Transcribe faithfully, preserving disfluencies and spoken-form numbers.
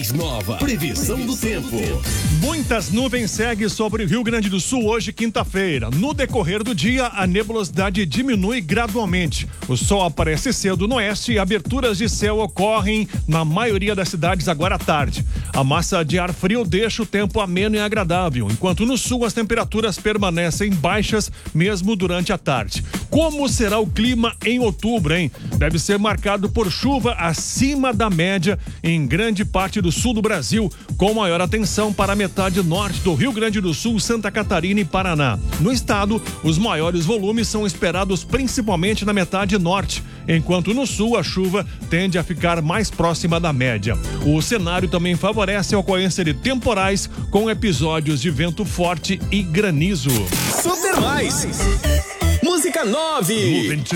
mais nova previsão do tempo. Muitas nuvens seguem sobre o Rio Grande do Sul hoje, quinta-feira. No decorrer do dia, a nebulosidade diminui gradualmente. O sol aparece cedo no oeste e aberturas de céu ocorrem na maioria das cidades agora à tarde. A massa de ar frio deixa o tempo ameno e agradável, enquanto no sul as temperaturas permanecem baixas mesmo durante a tarde. Como será o clima em outubro, hein? Deve ser marcado por chuva acima da média em grande parte do sul do Brasil, com maior atenção para a metade norte do Rio Grande do Sul, Santa Catarina e Paraná. No estado, os maiores volumes são esperados principalmente na metade norte, enquanto no sul a chuva tende a ficar mais próxima da média. O cenário também favorece a ocorrência de temporais com episódios de vento forte e granizo. Super Mais! Música nove!